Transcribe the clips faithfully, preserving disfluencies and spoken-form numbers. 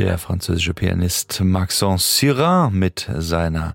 Der französische Pianist Maxence Sirrin mit seiner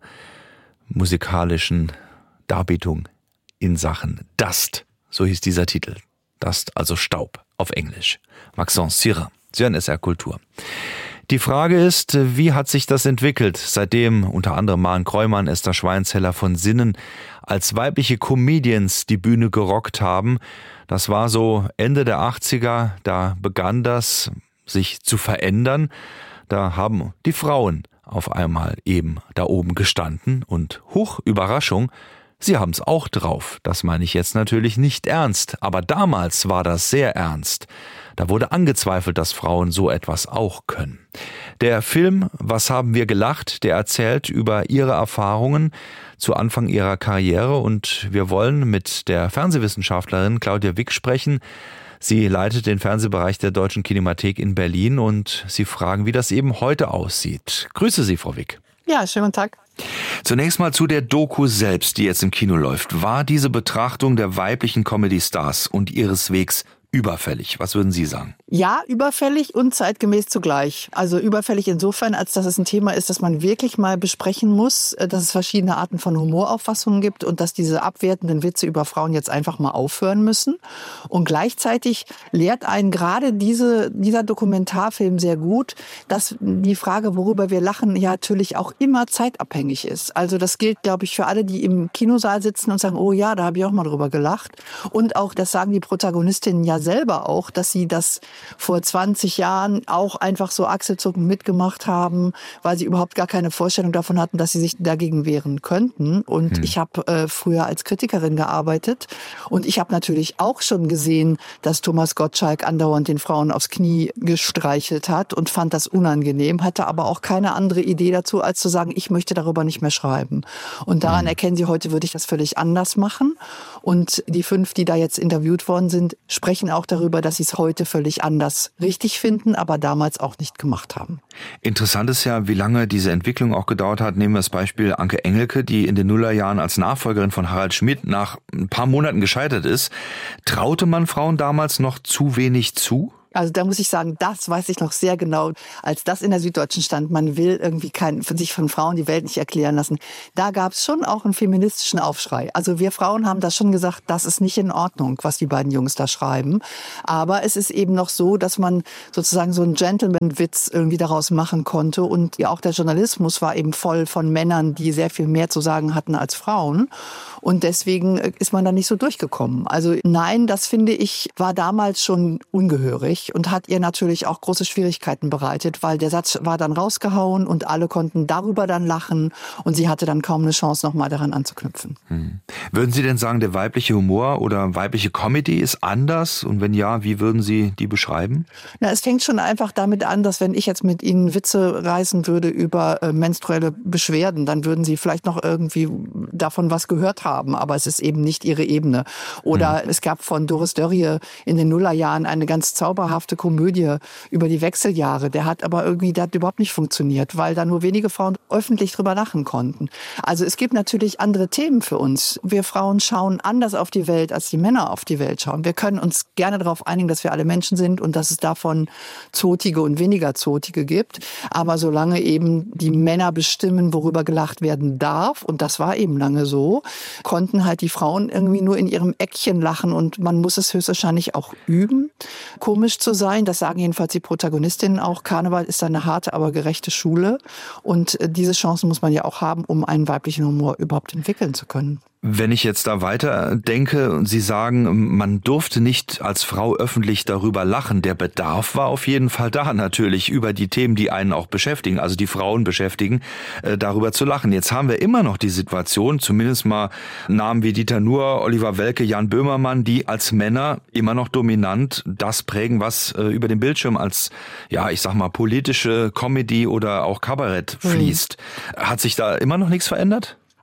musikalischen Darbietung in Sachen Dust. So hieß dieser Titel. Dust, also Staub auf Englisch. Maxence Sirrin. Sie hören S R Kultur. Die Frage ist, wie hat sich das entwickelt, seitdem unter anderem Maren Kreumann, Esther Schweinzeller von Sinnen als weibliche Comedians die Bühne gerockt haben. Das war so Ende der achtziger, da begann das sich zu verändern. Da haben die Frauen auf einmal eben da oben gestanden und huch, Überraschung, sie haben es auch drauf. Das meine ich jetzt natürlich nicht ernst, aber damals war das sehr ernst. Da wurde angezweifelt, dass Frauen so etwas auch können. Der Film Was haben wir gelacht, der erzählt über ihre Erfahrungen zu Anfang ihrer Karriere und wir wollen mit der Fernsehwissenschaftlerin Claudia Wick sprechen. Sie leitet den Fernsehbereich der Deutschen Kinemathek in Berlin und Sie fragen, wie das eben heute aussieht. Grüße Sie, Frau Wick. Ja, schönen guten Tag. Zunächst mal zu der Doku selbst, die jetzt im Kino läuft. War diese Betrachtung der weiblichen Comedy-Stars und ihres Wegs überfällig? Was würden Sie sagen? Ja, überfällig und zeitgemäß zugleich. Also überfällig insofern, als dass es ein Thema ist, das man wirklich mal besprechen muss, dass es verschiedene Arten von Humorauffassungen gibt und dass diese abwertenden Witze über Frauen jetzt einfach mal aufhören müssen. Und gleichzeitig lehrt einen gerade diese, dieser Dokumentarfilm sehr gut, dass die Frage, worüber wir lachen, ja natürlich auch immer zeitabhängig ist. Also das gilt, glaube ich, für alle, die im Kinosaal sitzen und sagen, oh ja, da habe ich auch mal drüber gelacht. Und auch, das sagen die Protagonistinnen ja selber auch, dass sie das vor zwanzig Jahren auch einfach so achselzuckend mitgemacht haben, weil sie überhaupt gar keine Vorstellung davon hatten, dass sie sich dagegen wehren könnten. Und hm. ich habe äh, früher als Kritikerin gearbeitet und ich habe natürlich auch schon gesehen, dass Thomas Gottschalk andauernd den Frauen aufs Knie gestreichelt hat und fand das unangenehm, hatte aber auch keine andere Idee dazu, als zu sagen, ich möchte darüber nicht mehr schreiben. Und daran hm. erkennen Sie, heute würde ich das völlig anders machen. Und die fünf, die da jetzt interviewt worden sind, sprechen auch darüber, dass sie es heute völlig anders richtig finden, aber damals auch nicht gemacht haben. Interessant ist ja, wie lange diese Entwicklung auch gedauert hat. Nehmen wir das Beispiel Anke Engelke, die in den Nullerjahren als Nachfolgerin von Harald Schmidt nach ein paar Monaten gescheitert ist. Traute man Frauen damals noch zu wenig zu? Also da muss ich sagen, das weiß ich noch sehr genau, als das in der Süddeutschen stand, man will irgendwie kein, sich von Frauen die Welt nicht erklären lassen. Da gab es schon auch einen feministischen Aufschrei. Also wir Frauen haben da schon gesagt, das ist nicht in Ordnung, was die beiden Jungs da schreiben. Aber es ist eben noch so, dass man sozusagen so einen Gentleman-Witz irgendwie daraus machen konnte. Und ja, auch der Journalismus war eben voll von Männern, die sehr viel mehr zu sagen hatten als Frauen. Und deswegen ist man da nicht so durchgekommen. Also nein, das finde ich, war damals schon ungehörig. Und hat ihr natürlich auch große Schwierigkeiten bereitet, weil der Satz war dann rausgehauen und alle konnten darüber dann lachen und sie hatte dann kaum eine Chance, nochmal daran anzuknüpfen. Hm. Würden Sie denn sagen, der weibliche Humor oder weibliche Comedy ist anders? Und wenn ja, wie würden Sie die beschreiben? Na, es fängt schon einfach damit an, dass wenn ich jetzt mit Ihnen Witze reißen würde über äh, menstruelle Beschwerden, dann würden Sie vielleicht noch irgendwie davon was gehört haben, aber es ist eben nicht Ihre Ebene. Oder hm. es gab von Doris Dörrie in den Nullerjahren eine ganz zauberhafte Komödie über die Wechseljahre. Der hat aber irgendwie, der hat überhaupt nicht funktioniert, weil da nur wenige Frauen öffentlich drüber lachen konnten. Also es gibt natürlich andere Themen für uns. Wir Frauen schauen anders auf die Welt, als die Männer auf die Welt schauen. Wir können uns gerne darauf einigen, dass wir alle Menschen sind und dass es davon zotige und weniger zotige gibt. Aber solange eben die Männer bestimmen, worüber gelacht werden darf, und das war eben lange so, konnten halt die Frauen irgendwie nur in ihrem Eckchen lachen und man muss es höchstwahrscheinlich auch üben, komisch zu sein. Das sagen jedenfalls die Protagonistinnen auch. Karneval ist eine harte, aber gerechte Schule. Und diese Chancen muss man ja auch haben, um einen weiblichen Humor überhaupt entwickeln zu können. Wenn ich jetzt da weiter denke und Sie sagen, man durfte nicht als Frau öffentlich darüber lachen, der Bedarf war auf jeden Fall da natürlich, über die Themen, die einen auch beschäftigen, also die Frauen beschäftigen, äh, darüber zu lachen. Jetzt haben wir immer noch die Situation, zumindest mal Namen wie Dieter Nuhr, Oliver Welke, Jan Böhmermann, die als Männer immer noch dominant das prägen, was äh, über den Bildschirm als, ja, ich sag mal, politische Comedy oder auch Kabarett fließt. Hm. Hat sich da immer noch nichts verändert?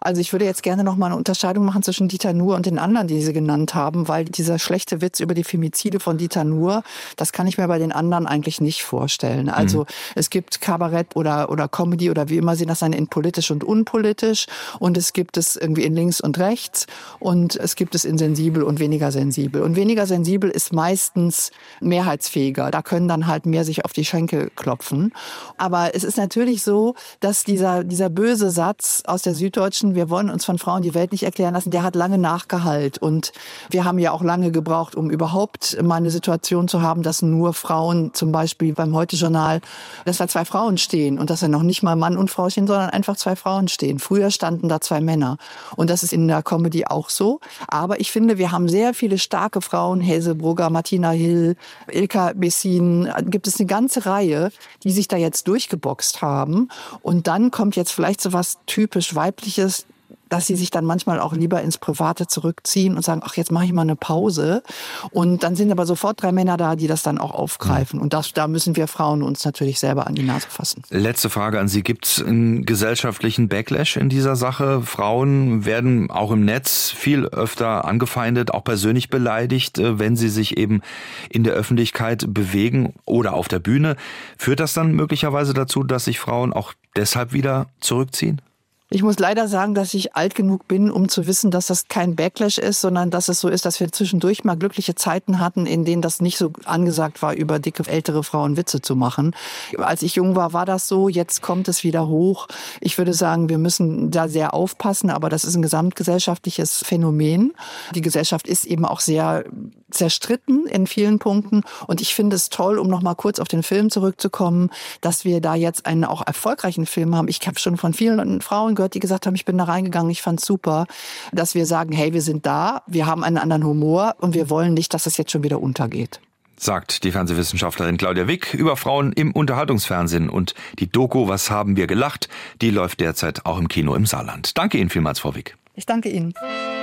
Also ich würde jetzt gerne noch mal eine Unterscheidung machen zwischen Dieter Nuhr und den anderen, die Sie genannt haben, weil dieser schlechte Witz über die Femizide von Dieter Nuhr, das kann ich mir bei den anderen eigentlich nicht vorstellen. Also mhm. es gibt Kabarett oder, oder Comedy oder wie immer Sie das nennen, in politisch und unpolitisch, und es gibt es irgendwie in links und rechts, und es gibt es in sensibel und weniger sensibel. Und weniger sensibel ist meistens mehrheitsfähiger. Da können dann halt mehr sich auf die Schenkel klopfen. Aber es ist natürlich so, dass dieser, dieser böse Satz aus der Süddeutschen, wir wollen uns von Frauen die Welt nicht erklären lassen, der hat lange Nachgehalt. Und wir haben ja auch lange gebraucht, um überhaupt mal eine Situation zu haben, dass nur Frauen, zum Beispiel beim Heute-Journal, dass da zwei Frauen stehen und dass da noch nicht mal Mann und Frau stehen, sondern einfach zwei Frauen stehen. Früher standen da zwei Männer. Und das ist in der Comedy auch so. Aber ich finde, wir haben sehr viele starke Frauen, Hazelbrugger, Martina Hill, Ilka Bessin, gibt es eine ganze Reihe, die sich da jetzt durchgeboxt haben. Und dann kommt jetzt vielleicht so was typisch Weibliches, dass sie sich dann manchmal auch lieber ins Private zurückziehen und sagen, ach, jetzt mache ich mal eine Pause. Und dann sind aber sofort drei Männer da, die das dann auch aufgreifen. Und das, da müssen wir Frauen uns natürlich selber an die Nase fassen. Letzte Frage an Sie. Gibt es einen gesellschaftlichen Backlash in dieser Sache? Frauen werden auch im Netz viel öfter angefeindet, auch persönlich beleidigt, wenn sie sich eben in der Öffentlichkeit bewegen oder auf der Bühne. Führt das dann möglicherweise dazu, dass sich Frauen auch deshalb wieder zurückziehen? Ich muss leider sagen, dass ich alt genug bin, um zu wissen, dass das kein Backlash ist, sondern dass es so ist, dass wir zwischendurch mal glückliche Zeiten hatten, in denen das nicht so angesagt war, über dicke ältere Frauen Witze zu machen. Als ich jung war, war das so. Jetzt kommt es wieder hoch. Ich würde sagen, wir müssen da sehr aufpassen, aber das ist ein gesamtgesellschaftliches Phänomen. Die Gesellschaft ist eben auch sehr zerstritten in vielen Punkten. Und ich finde es toll, um noch mal kurz auf den Film zurückzukommen, dass wir da jetzt einen auch erfolgreichen Film haben. Ich habe schon von vielen Frauen gehört, die gesagt haben, ich bin da reingegangen, ich fand's super, dass wir sagen, hey, wir sind da, wir haben einen anderen Humor und wir wollen nicht, dass das jetzt schon wieder untergeht. Sagt die Fernsehwissenschaftlerin Claudia Wick über Frauen im Unterhaltungsfernsehen. Und die Doku Was haben wir gelacht, die läuft derzeit auch im Kino im Saarland. Danke Ihnen vielmals, Frau Wick. Ich danke Ihnen.